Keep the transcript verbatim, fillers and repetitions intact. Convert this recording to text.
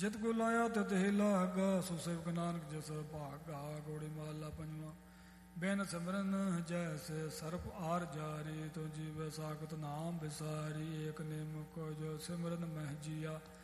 ਜਿਤ ਕੋ ਲਾਇਆ ਤਿਤ ਹੀ ਲਾਗਾ, ਸੋ ਸੇਵਕ ਨਾਨਕ ਜਿਸ ਭਾਗਾ। ਗੋੜੀ ਮਹੱਲਾ ਪੰਜਵਾਂ। ਬਿਨ ਸਿਮਰਨ ਜੈਸੇ ਸਰਪ ਆਰ ਜਾਰੀ, ਤੋ ਜੀਵੇ ਸਾਖਤ ਨਾਮ ਵਿਸਾਰੀ। ਏਕ ਨਿਮਕ ਜੋ ਸਿਮਰਨ ਮਹਿ ਜੀਆ,